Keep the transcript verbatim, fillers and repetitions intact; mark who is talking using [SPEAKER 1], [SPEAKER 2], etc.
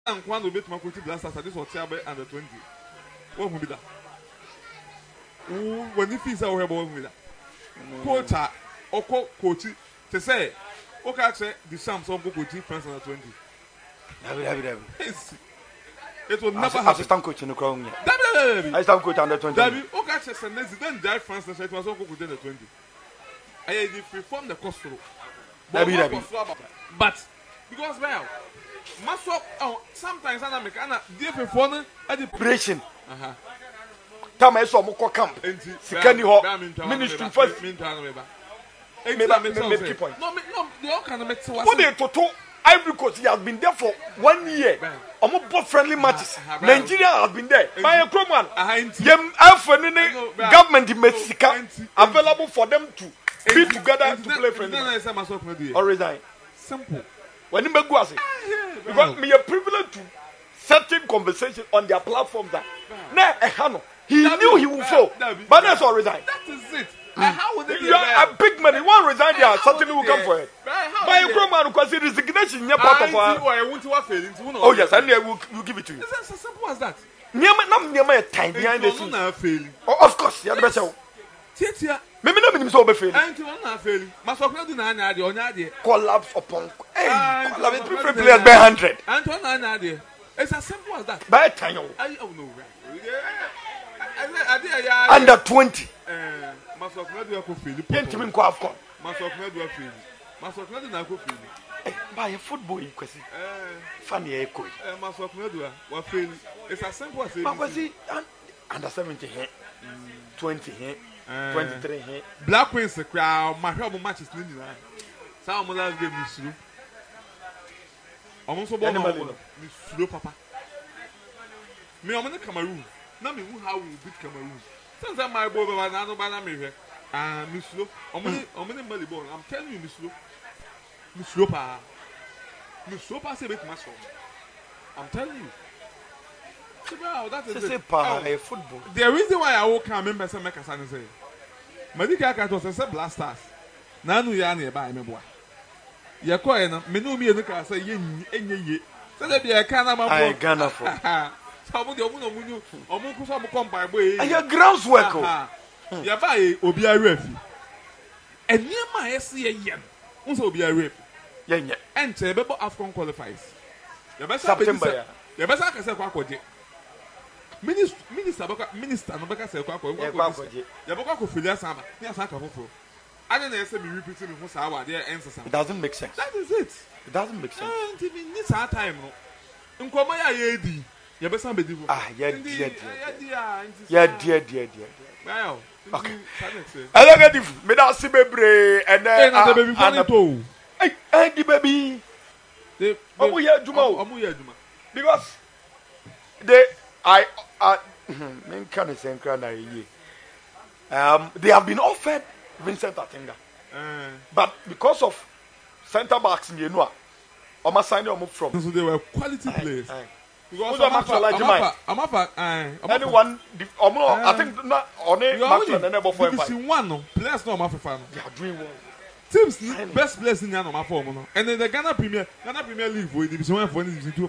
[SPEAKER 1] and one will be my coach last as this was under twenty. What will be that? When if he's our boy with that. Coach or coach to say, okay, say the Sam some coach France under twenty. It will never have
[SPEAKER 2] assistant coach in the crown.
[SPEAKER 1] Assistant
[SPEAKER 2] coach under twenty.
[SPEAKER 1] Okay, say then die France and say it was all coach under twenty. I reform the cost. But because well, Maso, oh, sometimes I make an idea for the operation. Uh-huh. Tell me so much camp. Second ho ministry first. Maybe make point. No, no, they all kind of make so. What they to Ivory Coast he has been there for one year. Almost both friendly matches. Nigeria has been there. By a Croman. Yem Alpha government in Mexico available for them to be together to play friendly. Or resign. Simple. When you go as because me a privilege to certain conversation on their platform that now he knew he would fall, but that's all resign. That is it. How would you are a big man? You want resign there? Certainly will come for it. By a grandma who consider resignation, you're part of our. Oh yes, and will will give it to you. It's as simple as that. Near my not near my time behind the scenes. Of course, you're the best. Tietia. Maybe not be so be failing. And you not failing. Must have not done any on idea. Collapse upon. Hey, collapse three players by hundred. And one idea. It's as simple as that. By time. I don't know. Under twenty. Must have not do a coffee. Gentlemen, go have gone. Must have not do a feel. Must have not done a coffee. By a football, you can see. Funny echo. Must have not do a feel. It's as simple as it. Under seventy, twenty, twenty-three. Black Queens, the crowd, my help matches. Some of us give me slow. Almost about me slow, Papa. Me, I'm in Cameroon. Now, me, how we beat Cameroon. Sometimes my boy, I don't know me here. Ah, Miss Slow. I'm in Malibon. I'm telling you, Miss Slow. Miss Slow, Pa. Miss Slow, Pa, say bit much. I'm telling you. Wow, that is it. Oh, football. The reason why I will come remember some make a son say. Medical cat was a blasters. Nanu yani by me boy. Ya koy na me no me no ka say ye enye ye. So there be a can am
[SPEAKER 2] I Ghana for.
[SPEAKER 1] Some de omu no mu omu ku so omu come by boy.
[SPEAKER 2] Aye grounds work.
[SPEAKER 1] Ya buy obi a refi. Eniema ese ye ye. Unso obi a refi.
[SPEAKER 2] Ye nye.
[SPEAKER 1] Ente be bo Afcon qualifies. Ya be September. Ya be sa ka say kwa kwaje. Minister, minister, minister, no beka say kwa kwa. Ya beka ko filia samba. Ni asa ka foforo. I don't know say me repeating me say our there answer something.
[SPEAKER 2] It doesn't make sense.
[SPEAKER 1] That is it.
[SPEAKER 2] It doesn't make sense.
[SPEAKER 1] And even this our time no. Nkoma ya ye di. Ya be samba di.
[SPEAKER 2] Ah, ya di ya di.
[SPEAKER 1] Ya di.
[SPEAKER 2] Ya di di di.
[SPEAKER 1] Wow.
[SPEAKER 2] Okay. Alaga di me da si bebre and
[SPEAKER 1] eh na baby funny to.
[SPEAKER 2] Eh, eh di baby.
[SPEAKER 1] They
[SPEAKER 2] omo ya juma o.
[SPEAKER 1] Omo ya juma.
[SPEAKER 2] Because they I I men can say na ye. Um they have been offered Vincent Atenga. Uh, but because of centre backs you know, Oma signed them from.
[SPEAKER 1] So they were quality aye, players. Aye. Because
[SPEAKER 2] Amafa,
[SPEAKER 1] Amafa, Amafa,
[SPEAKER 2] anyone, Omo, I think not only Maxwell and never for
[SPEAKER 1] him. One no players no Amafa fan.
[SPEAKER 2] They are doing well.
[SPEAKER 1] Teams best players in Ghana Amafa, and then the Ghana Premier, Ghana Premier League for Division One for Division Two.